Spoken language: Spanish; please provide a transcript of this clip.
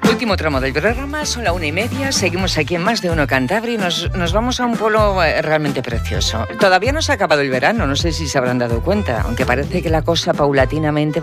Último tramo del programa, son la 1:30, seguimos aquí en Más de Uno Cantabria y nos vamos a un pueblo realmente precioso. Todavía no se ha acabado el verano, no sé si se habrán dado cuenta, aunque parece que la cosa paulatinamente